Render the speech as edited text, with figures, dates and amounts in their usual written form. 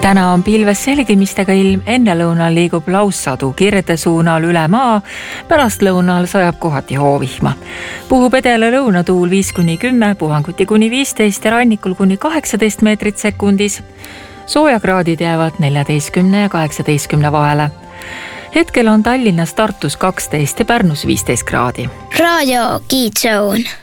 Täna on pilves selgimistega ilm, ennelõunal liigub laussadu kirde suunal üle maa, pärastlõunal sajab kohati hoovihma. Puhub edele lõunatuul 5-10, puhanguti kuni 15 ja rannikul kuni 18 meetrit sekundis. Soojakraadid jäävad 14 ja 18 vahele. Hetkel on Tallinnas, Tartus 12 ja Pärnus 15 kraadi. Raadio Kiidzoon.